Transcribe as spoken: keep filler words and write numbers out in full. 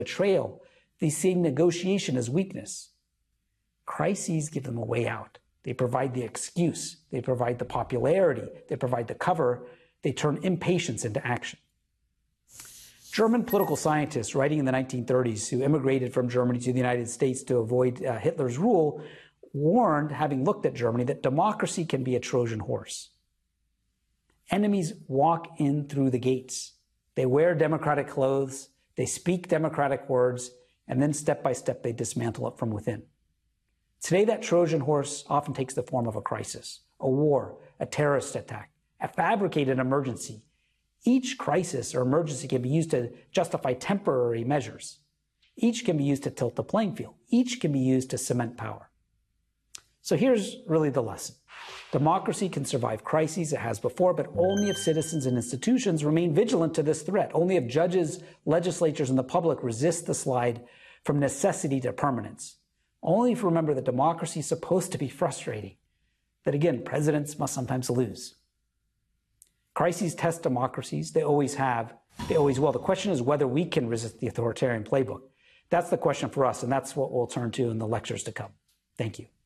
betrayal. They see negotiation as weakness. Crises give them a way out. They provide the excuse. They provide the popularity. They provide the cover. They turn impatience into action. German political scientists writing in the nineteen thirties who immigrated from Germany to the United States to avoid uh, Hitler's rule warned, having looked at Germany, that democracy can be a Trojan horse. Enemies walk in through the gates. They wear democratic clothes, they speak democratic words, and then step by step they dismantle it from within. Today, that Trojan horse often takes the form of a crisis, a war, a terrorist attack, a fabricated emergency. Each crisis or emergency can be used to justify temporary measures. Each can be used to tilt the playing field. Each can be used to cement power. So here's really the lesson. Democracy can survive crises, it has before, but only if citizens and institutions remain vigilant to this threat. Only if judges, legislatures, and the public resist the slide from necessity to permanence. Only if we remember that democracy is supposed to be frustrating. That again, presidents must sometimes lose. Crises test democracies. They always have. They always will. The question is whether we can resist the authoritarian playbook. That's the question for us, and that's what we'll turn to in the lectures to come. Thank you.